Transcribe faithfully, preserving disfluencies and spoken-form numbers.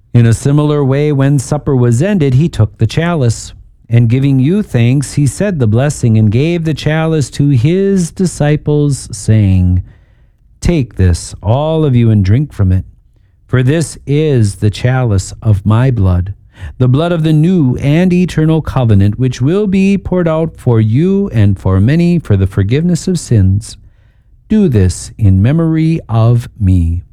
In a similar way, when supper was ended, he took the chalice, and giving you thanks, he said the blessing and gave the chalice to his disciples, saying, "Take this, all of you, and drink from it. For this is the chalice of my blood, the blood of the new and eternal covenant, which will be poured out for you and for many for the forgiveness of sins. Do this in memory of me."